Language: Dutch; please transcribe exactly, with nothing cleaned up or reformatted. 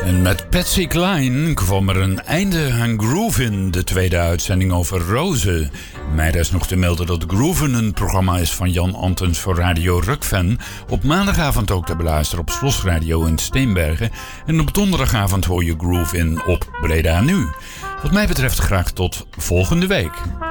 En met Patsy Cline kwam er een einde aan Groovin, de tweede uitzending over rozen. Mij is nog te melden dat Groovin een programma is van Jan Antens voor Radio Rukven. Op maandagavond ook te beluisteren op Slos Radio in Steenbergen. En op donderdagavond hoor je Groovin op Breda Nu. Wat mij betreft graag tot volgende week.